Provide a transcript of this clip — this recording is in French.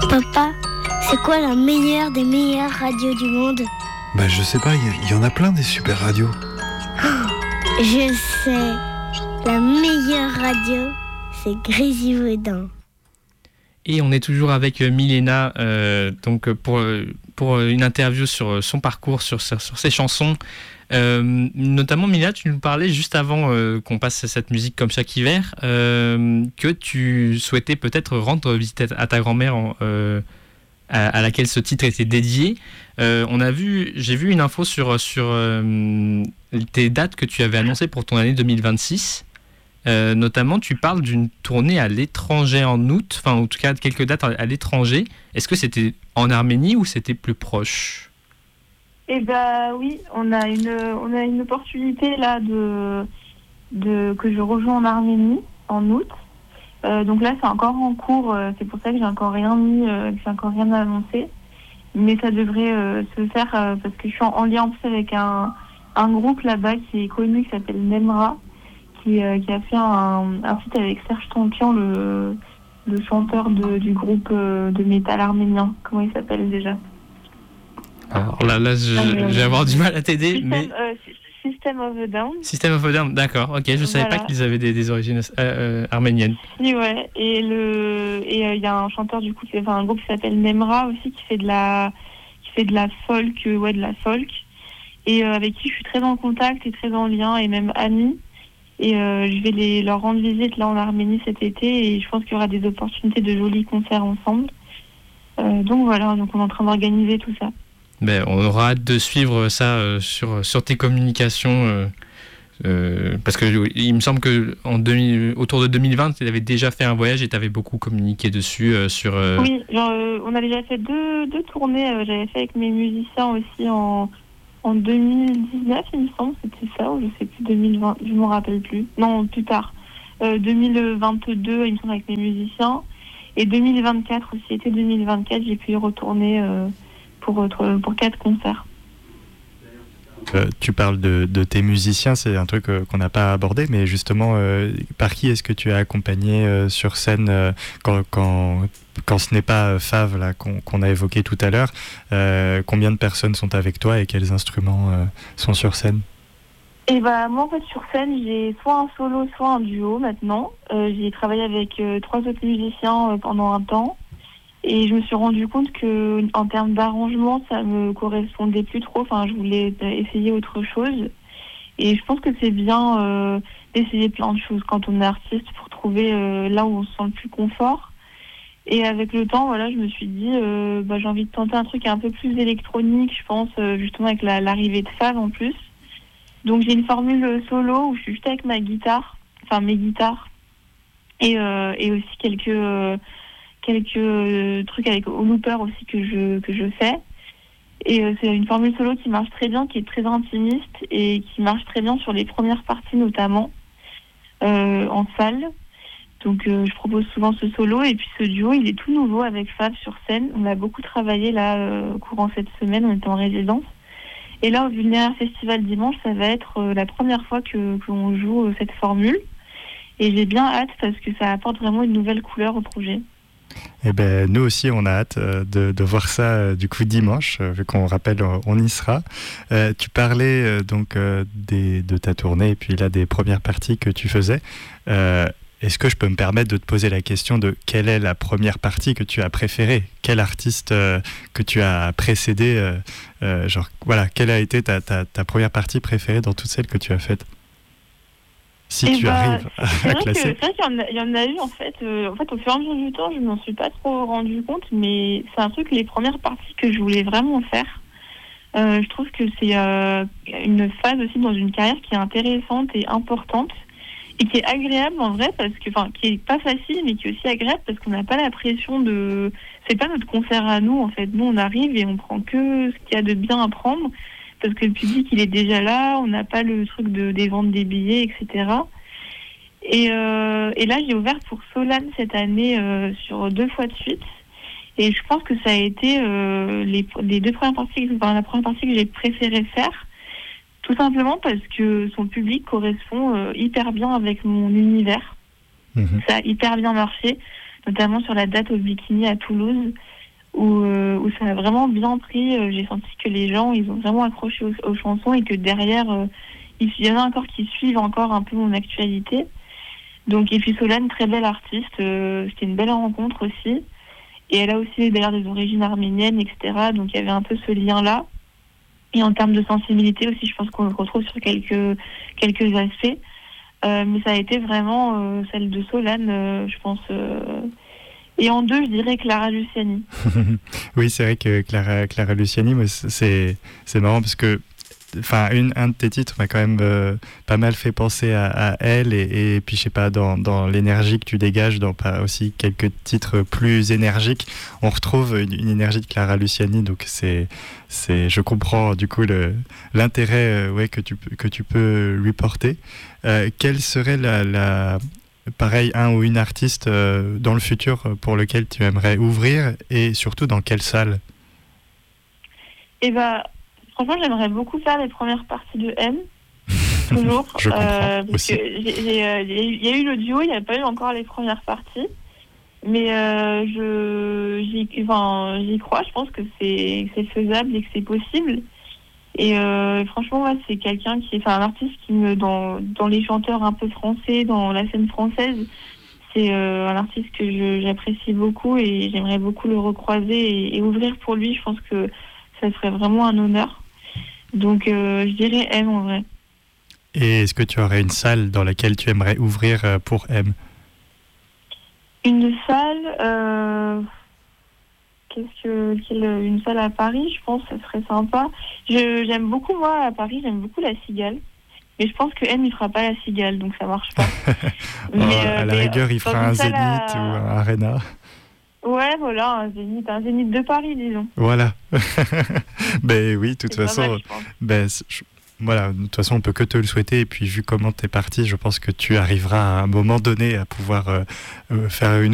Papa, c'est quoi la meilleure des meilleures radios du monde? Je sais pas, il y en a plein des super radios. Je sais, la meilleure radio, c'est Grésivaudan. Et on est toujours avec Milena donc pour une interview sur son parcours, sur ses chansons. Notamment, Milena, tu nous parlais juste avant qu'on passe cette musique comme chaque hiver que tu souhaitais peut-être rendre visite à ta grand-mère à laquelle ce titre était dédié. J'ai vu une info sur tes dates que tu avais annoncées pour ton année 2026. Notamment, tu parles d'une tournée à l'étranger en août, enfin en tout cas quelques dates à l'étranger. Est-ce que c'était en Arménie ou c'était plus proche? Oui, on a une opportunité là que je rejoins en Arménie en août. Donc là, c'est encore en cours. C'est pour ça que j'ai encore rien annoncé. Mais ça devrait se faire parce que je suis en lien en plus avec un groupe là-bas qui est connu qui s'appelle Nemra. Qui a fait un feat avec Serge Tankian, le chanteur du groupe de métal arménien. Comment il s'appelle déjà? Alors là, je vais avoir du mal à t'aider. System of a Down. System of a Down, d'accord. Ok, je savais pas qu'ils avaient des origines arméniennes. Oui, ouais. Et il y a un chanteur du coup, un groupe qui s'appelle Nemra aussi qui fait de la folk, de la folk. Et avec qui je suis très en contact et très en lien, et même amie. Et je vais leur rendre visite là en Arménie cet été et je pense qu'il y aura des opportunités de jolis concerts ensemble. Donc voilà, donc on est en train d'organiser tout ça. On aura hâte de suivre ça sur tes communications parce que il me semble que autour de 2020 tu avais déjà fait un voyage et tu avais beaucoup communiqué dessus sur. Oui, on a déjà fait deux tournées. J'avais fait avec mes musiciens aussi en 2019, il me semble, c'était ça, ou je sais plus, 2020, je ne me rappelle plus. Non, plus tard. 2022, il me semble, avec mes musiciens. Et 2024 aussi, été 2024, j'ai pu y retourner pour 4 concerts. Tu parles de tes musiciens, c'est un truc qu'on n'a pas abordé, mais justement, par qui est-ce que tu as accompagné sur scène quand ce n'est pas Fav là, qu'on a évoqué tout à l'heure? Combien de personnes sont avec toi et quels instruments sont sur scène? Moi en fait sur scène j'ai soit un solo soit un duo maintenant. J'ai travaillé avec 3 autres musiciens pendant un temps. Et je me suis rendu compte que en termes d'arrangement, ça me correspondait plus trop. Enfin, je voulais essayer autre chose. Et je pense que c'est bien d'essayer plein de choses quand on est artiste pour trouver là où on se sent le plus confort. Et avec le temps, voilà, je me suis dit, j'ai envie de tenter un truc un peu plus électronique, je pense, justement avec l'arrivée de Fav en plus. Donc j'ai une formule solo où je suis juste avec mes guitares, et aussi quelques trucs avec au looper aussi que je fais. Et c'est une formule solo qui marche très bien, qui est très intimiste et qui marche très bien sur les premières parties notamment en salle. Donc je propose souvent ce solo et puis ce duo, il est tout nouveau avec Fab sur scène. On a beaucoup travaillé là courant cette semaine, on était en résidence. Et là au Vulnéraire Festival dimanche, ça va être la première fois qu'on joue cette formule. Et j'ai bien hâte parce que ça apporte vraiment une nouvelle couleur au projet. Nous aussi, on a hâte de voir ça du coup dimanche, vu qu'on rappelle, on y sera. Tu parlais de ta tournée et puis là des premières parties que tu faisais. Est-ce que je peux me permettre de te poser la question de quelle est la première partie que tu as préférée? Quel artiste que tu as précédé quelle a été ta première partie préférée dans toutes celles que tu as faites? Si tu arrives à classer. C'est vrai qu'il y en a eu en fait. Au fur et à mesure du temps, je m'en suis pas trop rendu compte, mais c'est un truc, les premières parties que je voulais vraiment faire. Je trouve que c'est une phase aussi dans une carrière qui est intéressante et importante et qui est agréable en vrai qui est pas facile mais qui est aussi agréable parce qu'on n'a pas la pression de. C'est pas notre concert à nous en fait. Nous on arrive et on prend que ce qu'il y a de bien à prendre. Parce que le public, il est déjà là, on n'a pas le truc des ventes des billets, etc. Et là, j'ai ouvert pour Solane cette année sur 2 fois de suite. Et je pense que ça a été les 2 premières parties, la première partie que j'ai préféré faire, tout simplement parce que son public correspond hyper bien avec mon univers. Ça a hyper bien marché, notamment sur la date au Bikini à Toulouse. où ça a vraiment bien pris. J'ai senti que les gens, ils ont vraiment accroché aux chansons et que derrière, il y en a encore qui suivent encore un peu mon actualité. Donc, et puis Solane, très belle artiste, c'était une belle rencontre aussi. Et elle a aussi d'ailleurs des origines arméniennes, etc. Donc, il y avait un peu ce lien-là. Et en termes de sensibilité aussi, je pense qu'on le retrouve sur quelques aspects. Mais ça a été vraiment celle de Solane, je pense. Et en deux, je dirais Clara Luciani. Oui, c'est vrai que Clara Luciani, moi, c'est marrant parce que un de tes titres m'a quand même pas mal fait penser à elle et puis je sais pas, dans l'énergie que tu dégages, dans aussi quelques titres plus énergiques, on retrouve une énergie de Clara Luciani, donc je comprends du coup l'intérêt que tu peux lui porter. Quelle serait pareil, un ou une artiste dans le futur pour lequel tu aimerais ouvrir et surtout dans quelle salle? Franchement, j'aimerais beaucoup faire les premières parties de M. Toujours. Je comprends aussi. Il y a eu l'audio, il n'y a pas eu encore les premières parties. Mais j'y crois, je pense que c'est faisable et que c'est possible. Et franchement, ouais, c'est quelqu'un un artiste qui dans les chanteurs un peu français, dans la scène française, c'est un artiste que j'apprécie beaucoup et j'aimerais beaucoup le recroiser et ouvrir pour lui. Je pense que ça serait vraiment un honneur. Donc, je dirais M en vrai. Et est-ce que tu aurais une salle dans laquelle tu aimerais ouvrir pour M? Une salle, une salle à Paris, je pense que ça serait sympa. J'aime beaucoup, moi, à Paris, j'aime beaucoup la Cigale. Mais je pense que M, il fera pas la Cigale, donc ça marche pas. À la rigueur, il fera un Zénith ou un Arena. Ouais, voilà, un Zénith de Paris, disons. Voilà. Ben oui, de toute façon, voilà, de toute façon, on peut que te le souhaiter. Et puis, vu comment t'es parti, je pense que tu arriveras à un moment donné à pouvoir faire une